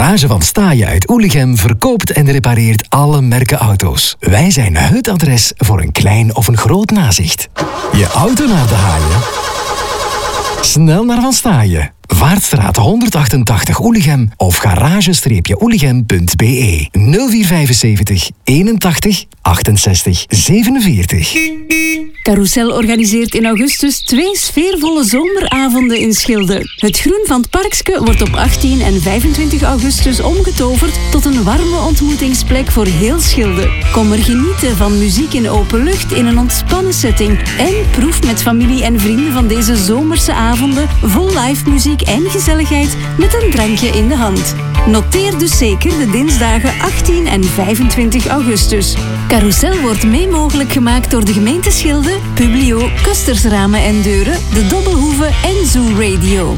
Garage van Staaien uit Oelichem verkoopt en repareert alle merken auto's. Wij zijn het adres voor een klein of een groot nazicht. Je auto naar de haaien? Snel naar Van Staaien. Vaartstraat 188 Oelichem of garage-oelichem.be 0475 81 68 47. Carousel organiseert in augustus 2 sfeervolle zomeravonden in Schilde. Het groen van het parkske wordt op 18 en 25 augustus omgetoverd tot een warme ontmoetingsplek voor heel Schilde. Kom er genieten van muziek in open lucht in een ontspannen setting en proef met familie en vrienden van deze zomerse avonden vol live muziek en gezelligheid met een drankje in de hand. Noteer dus zeker de dinsdagen 18 en 25 augustus. Carousel wordt mee mogelijk gemaakt door de gemeente Schilde, Publio, Kustersramen en Deuren, de Dobbelhoeve en Zoo Radio.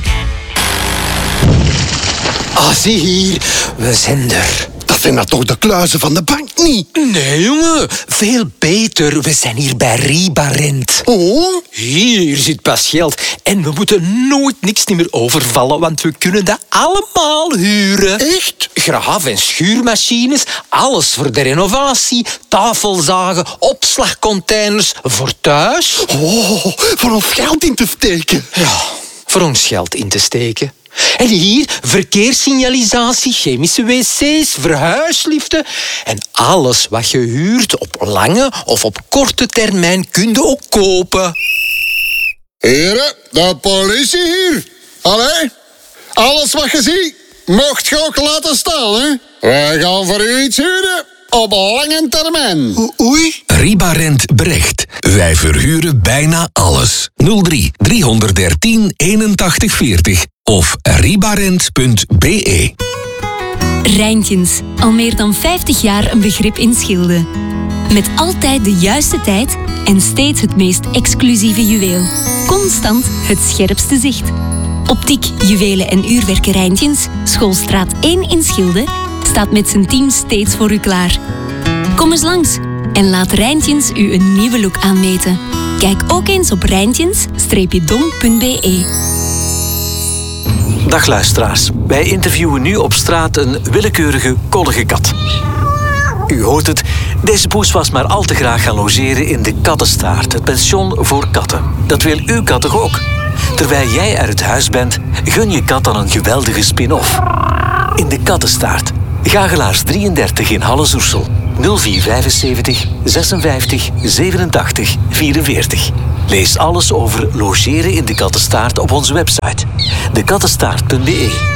Ah, zie hier, we zijn er. Dat zijn maar toch de kluizen van de bank niet? Nee, jongen, veel beter. We zijn hier bij Ribarent. Oh? Hier zit pas geld. En we moeten nooit niks meer overvallen, want we kunnen dat allemaal huren. Echt? Graaf- en schuurmachines, alles voor de renovatie, tafelzagen, opslagcontainers voor thuis. Oh, voor ons geld in te steken. Ja, voor ons geld in te steken. En hier verkeerssignalisatie, chemische wc's, verhuisliften. En alles wat je huurt op lange of op korte termijn kun je ook kopen. Heren, de politie hier. Allee, alles wat je ziet, mocht je ook laten staan, hè? Wij gaan voor u iets huren op lange termijn. Oei. Ribarent Brecht. Wij verhuren bijna alles. 03 313 81 40 of ribarent.be. Rijntjens, al meer dan 50 jaar een begrip in Schilde. Met altijd de juiste tijd en steeds het meest exclusieve juweel. Constant het scherpste zicht. Optiek, juwelen en uurwerken Rijntjens, Schoolstraat 1 in Schilde, staat met zijn team steeds voor u klaar. Kom eens langs en laat Rijntjens u een nieuwe look aanmeten. Kijk ook eens op rijntjens-dom.be. Dag luisteraars, wij interviewen nu op straat een willekeurige koddige kat. U hoort het, deze poes was maar al te graag gaan logeren in de Kattenstaart, het pension voor katten. Dat wil uw kat toch ook? Terwijl jij uit huis bent, gun je kat dan een geweldige spin-off. In de Kattenstaart, Gagelaars 33 in Halle-Zoersel. 0475 56 87 44. Lees alles over logeren in de Kattenstaart op onze website. dekattenstaart.be.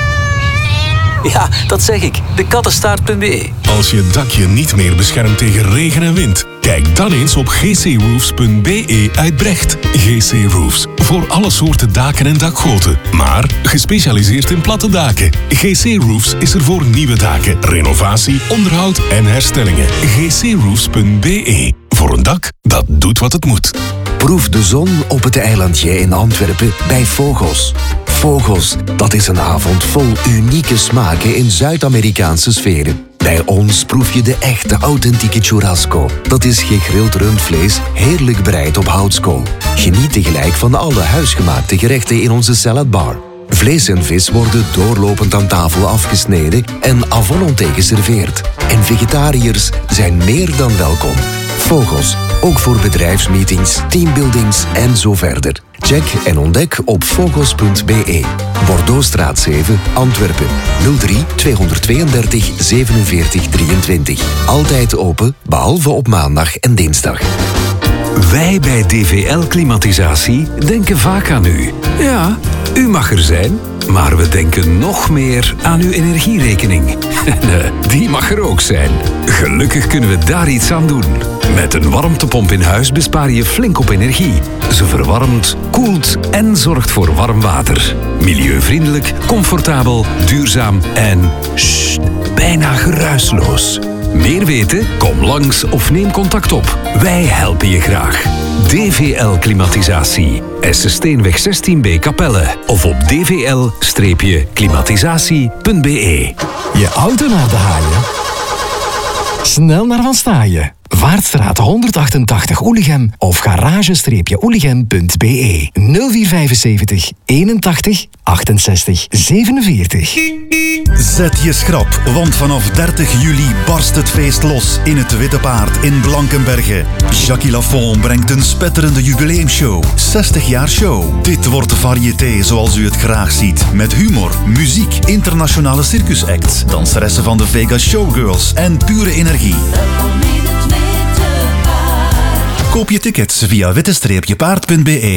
Ja, dat zeg ik. dekattenstaart.be. Als je dakje niet meer beschermt tegen regen en wind, kijk dan eens op gcroofs.be uit Brecht. GC Roofs. Voor alle soorten daken en dakgoten. Maar gespecialiseerd in platte daken. GC Roofs is er voor nieuwe daken, renovatie, onderhoud en herstellingen. gcroofs.be. Voor een dak dat doet wat het moet. Proef de zon op het eilandje in Antwerpen bij Vogels. Vogels, dat is een avond vol unieke smaken in Zuid-Amerikaanse sferen. Bij ons proef je de echte authentieke churrasco. Dat is gegrild rundvlees, heerlijk bereid op houtskool. Geniet tegelijk van alle huisgemaakte gerechten in onze saladbar. Vlees en vis worden doorlopend aan tafel afgesneden en à volonté geserveerd. En vegetariërs zijn meer dan welkom. Vogels, ook voor bedrijfsmeetings, teambuildings en zo verder. Check en ontdek op vogels.be. Bordeauxstraat 7, Antwerpen. 03 232 47 23. Altijd open, behalve op maandag en dinsdag. Wij bij DVL Klimatisatie denken vaak aan u. Ja, u mag er zijn, maar we denken nog meer aan uw energierekening. Die mag er ook zijn. Gelukkig kunnen we daar iets aan doen. Met een warmtepomp in huis bespaar je flink op energie. Ze verwarmt, koelt en zorgt voor warm water. Milieuvriendelijk, comfortabel, duurzaam en bijna geruisloos. Meer weten? Kom langs of neem contact op. Wij helpen je graag. DVL Klimatisatie. Esse Steenweg 16B Capelle. Of op dvl-klimatisatie.be. Je auto naar de haaien? Snel naar Van Staaien. Vaartstraat 188 Oelichem of garage-oelichem.be 0475 81 68 47. Zet je schrap, want vanaf 30 juli barst het feest los in het Witte Paard in Blankenberge. Jackie Lafont brengt een spetterende jubileumshow. 60 jaar show. Dit wordt variété zoals u het graag ziet. Met humor, muziek, internationale circusacts, danseressen van de Vegas Showgirls en pure energie. Koop je tickets via witte-paard.be.